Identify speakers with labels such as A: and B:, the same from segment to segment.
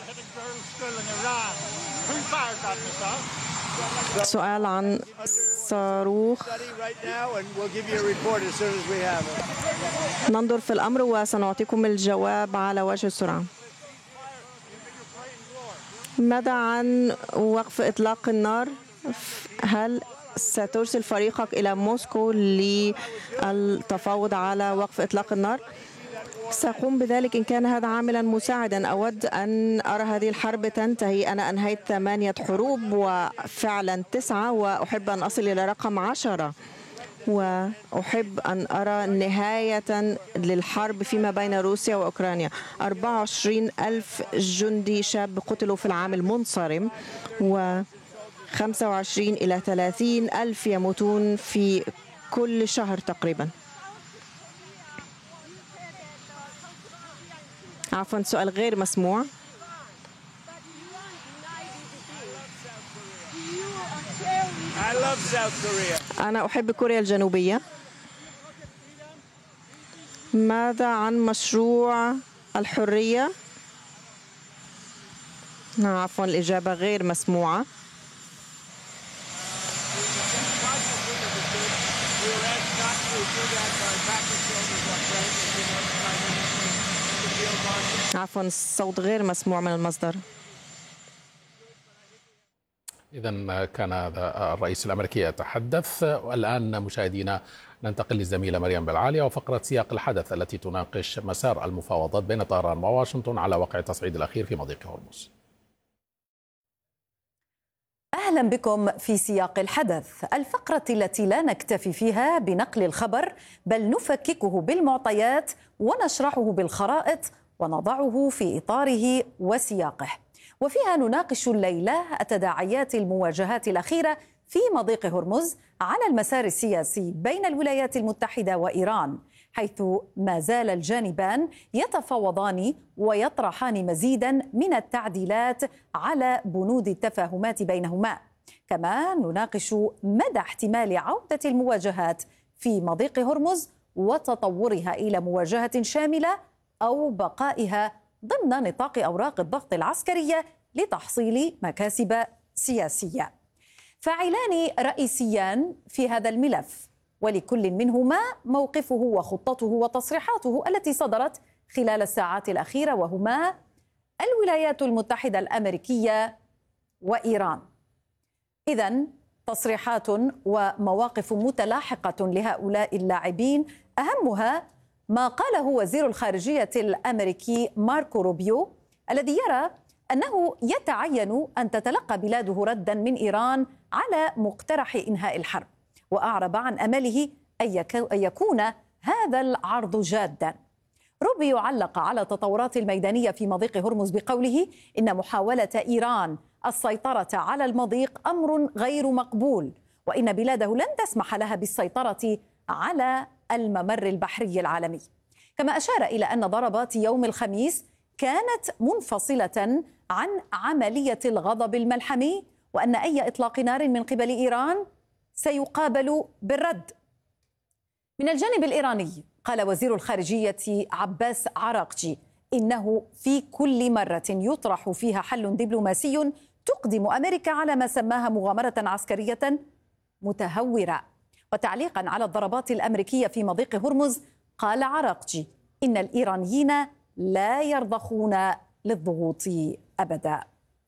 A: سؤال عن صاروخ. ننظر في الأمر وسنعطيكم الجواب على وجه السرعة. ماذا عن وقف إطلاق النار؟ هل سترسل فريقك إلى موسكو للتفاوض على وقف إطلاق النار؟ سأقوم بذلك إن كان هذا عاملا مساعدا. أود أن أرى هذه الحرب تنتهي. أنا أنهيت 8 حروب وفعلا 9، وأحب أن أصل إلى رقم 10، وأحب أن أرى نهاية للحرب فيما بين روسيا وأوكرانيا. 24,000 جندي شاب قتلوا في العام المنصرم، و25 إلى 30,000 يموتون في كل شهر تقريبا. عفوا، سؤال غير مسموع. أنا أحب كوريا الجنوبية. ماذا عن مشروع الحرية؟ عفوا، الإجابة غير مسموعة. عفوا، الصوت غير مسموع من المصدر.
B: إذن كان هذا الرئيس الأمريكي يتحدث. والآن مشاهدينا ننتقل للزميلة مريم بالعالية وفقرة سياق الحدث التي تناقش مسار المفاوضات بين طهران وواشنطن على واقع التصعيد الأخير في مضيق هرمز.
C: أهلا بكم في سياق الحدث، الفقرة التي لا نكتفي فيها بنقل الخبر بل نفككه بالمعطيات ونشرحه بالخرائط ونضعه في إطاره وسياقه. وفيها نناقش الليلة تداعيات المواجهات الأخيرة في مضيق هرمز على المسار السياسي بين الولايات المتحدة وإيران، حيث ما زال الجانبان يتفاوضان ويطرحان مزيدا من التعديلات على بنود التفاهمات بينهما. كما نناقش مدى احتمال عودة المواجهات في مضيق هرمز وتطورها إلى مواجهة شاملة أو بقائها ضمن نطاق أوراق الضغط العسكرية لتحصيل مكاسب سياسية. فاعلان رئيسيان في هذا الملف، ولكل منهما موقفه وخطته وتصريحاته التي صدرت خلال الساعات الأخيرة، وهما الولايات المتحدة الأمريكية وإيران. إذن تصريحات ومواقف متلاحقة لهؤلاء اللاعبين، أهمها ما قاله وزير الخارجية الأمريكي ماركو روبيو، الذي يرى أنه يتعين أن تتلقى بلاده ردا من إيران على مقترح إنهاء الحرب، وأعرب عن أمله أن يكون هذا العرض جادا. روبيو علق على التطورات الميدانية في مضيق هرمز بقوله إن محاولة إيران السيطرة على المضيق أمر غير مقبول، وإن بلاده لن تسمح لها بالسيطرة على الممر البحري العالمي. كما أشار إلى أن ضربات يوم الخميس كانت منفصلة عن عملية الغضب الملحمي، وأن أي إطلاق نار من قبل إيران سيقابل بالرد. من الجانب الإيراني قال وزير الخارجية عباس عراقجي إنه في كل مرة يطرح فيها حل دبلوماسي تقدم أمريكا على ما سماها مغامرة عسكرية متهورة. وتعليقا على الضربات الأمريكية في مضيق هرمز قال عراقجي إن الإيرانيين لا يرضخون للضغوط أبدا.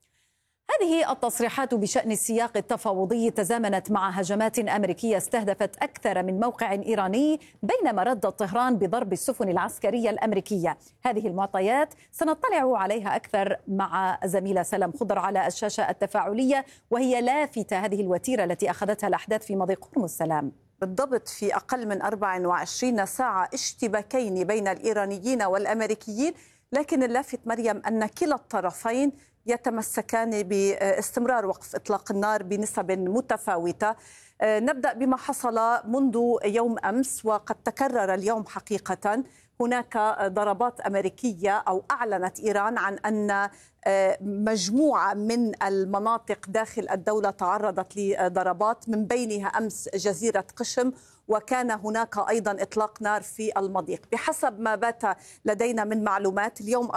C: هذه التصريحات بشأن السياق التفاوضي تزامنت مع هجمات أمريكية استهدفت أكثر من موقع إيراني، بينما ردت طهران بضرب السفن العسكرية الأمريكية. هذه المعطيات سنطلع عليها أكثر مع زميلة سلام خضر على الشاشة التفاعلية، وهي لافتة هذه الوتيرة التي أخذتها الأحداث في مضيق هرمز. سلام.
D: بالضبط، في أقل من 24 ساعة اشتباكين بين الإيرانيين والأمريكيين، لكن اللافت مريم أن كلا الطرفين يتمسكان باستمرار وقف إطلاق النار بنسب متفاوتة. نبدأ بما حصل منذ يوم أمس، وقد تكرر اليوم حقيقة. هناك ضربات أمريكية، أو أعلنت إيران عن أن مجموعة من المناطق داخل الدولة تعرضت لضربات، من بينها أمس جزيرة قشم، وكان هناك أيضا إطلاق نار في المضيق. بحسب ما بات لدينا من معلومات، اليوم